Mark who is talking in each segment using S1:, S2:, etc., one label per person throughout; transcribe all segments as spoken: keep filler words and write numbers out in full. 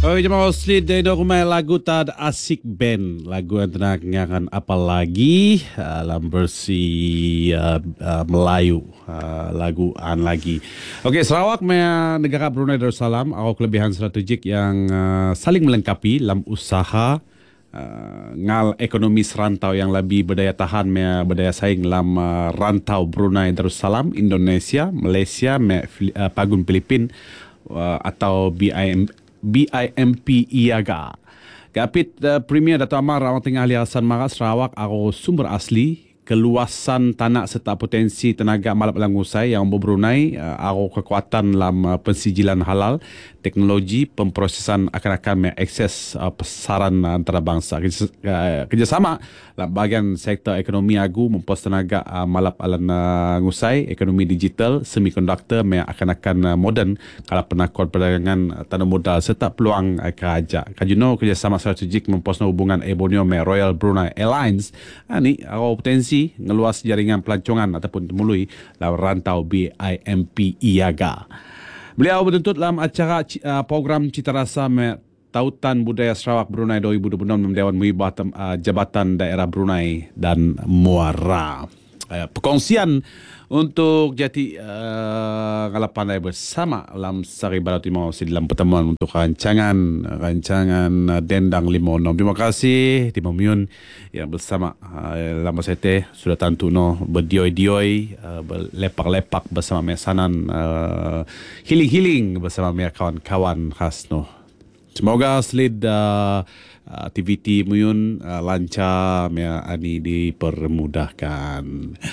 S1: Oh, jemaah Oslit dari dokumen lagu tad asik band. Lagu yang tenang apa lagi dalam versi uh, uh, Melayu. Uh, lagu an lagi. Okey, Sarawak me negara Brunei Darussalam ada kelebihan strategik yang uh, saling melengkapi dalam usaha uh, ngal ekonomi serantau yang lebih berdaya tahan me berdaya saing dalam uh, rantau Brunei Darussalam, Indonesia, Malaysia, me, uh, Pagun Filipin uh, atau B I M B I M P Iaga. Kapit uh, Premier Dato' Amar Rawang Tengah Ali Hassan Mara Sarawak aro sumber asli keluasan tanah serta potensi tenaga malap dalam usai yang berbrunei uh, aro kekuatan dalam uh, pensijilan halal, teknologi, pemprosesan akan-akan mengakses uh, pasaran antarabangsa. Kerja, uh, kerjasama dalam bahagian sektor ekonomi agu mempos tenaga uh, malap alan uh, ngusai, ekonomi digital, semikonduktor me akan-akan uh, moden kalau penakut perdagangan uh, tanah modal serta peluang uh, kerajaan. Kajuno kerjasama strategik mempos hubungan Ebonio me Royal Brunei Airlines. Ha, ni aro potensi ngeluas jaringan pelancongan ataupun temului dalam rantau B I M P Iaga. Beliau bertuntut dalam acara uh, program Cita Rasa me Tautan Budaya Sarawak Brunei dua ribu dua puluh enam Dewan Muhibah uh, Jabatan Daerah Brunei dan Muara. Uh, perkongsian untuk jati uh, ngalapan bersama dalam Sari Barat Timur dalam pertemuan untuk rancangan rancangan uh, Dendang lima enam. Terima kasih Timur Miun yang bersama uh, lama sete sudah tentu no berdioi-dioi uh, berlepak-lepak bersama mesanan uh, healing-healing bersama me kawan-kawan khas no. Semoga slid uh, aktiviti Muyun uh, lancar me ani dipermudahkan.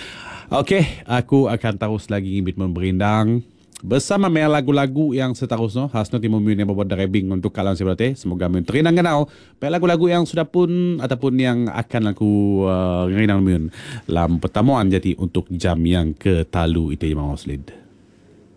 S1: Okey, aku akan terus lagi ingin berindang bersama me lagu-lagu yang seterusnya khasnya Timur Muyun yang membuat driving untuk kalian seberate. Semoga Muyun terinang kenal me lagu-lagu yang sudah pun ataupun yang akan aku uh, ngerinang Muyun dalam pertemuan jadi untuk jam yang ke talu itu Imam Maslid.